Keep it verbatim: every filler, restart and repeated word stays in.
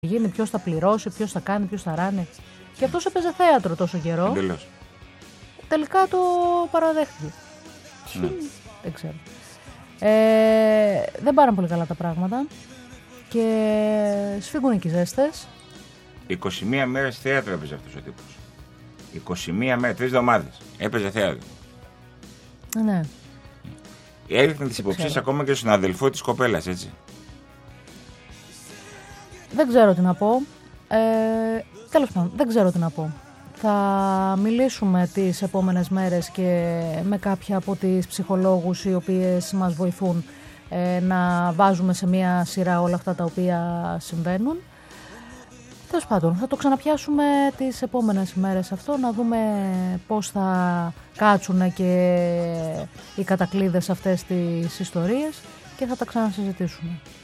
γίνει, ποιος θα πληρώσει, ποιος θα κάνει, ποιος θα ράνει. Και αυτός έπαιζε θέατρο τόσο καιρό. Εντελώς. Τελικά το παραδέχτηκε. Ναι. Δεν ξέρω. Ε, δεν πάνε πολύ καλά τα πράγματα. Και σφίγγουν και οι ζέστες. είκοσι μία μέρες θέατρο έπαιζε αυτός ο τύπος. είκοσι μία μέρες, τρεις εβδομάδες. Έπαιζε θέατρο. Ναι. Έριχνε τις υποψίες ακόμα και στον αδελφό της κοπέλας, έτσι. Δεν ξέρω τι να πω. Ε, τέλος πάντων, δεν ξέρω τι να πω. Θα μιλήσουμε τις επόμενες μέρες και με κάποια από τις ψυχολόγους οι οποίες μας βοηθούν ε, να βάζουμε σε μία σειρά όλα αυτά τα οποία συμβαίνουν. Τέλος πάντων, θα το ξαναπιάσουμε τις επόμενες μέρες αυτό, να δούμε πώς θα κάτσουν και οι κατακλείδες αυτές τις ιστορίες και θα τα ξανασυζητήσουμε.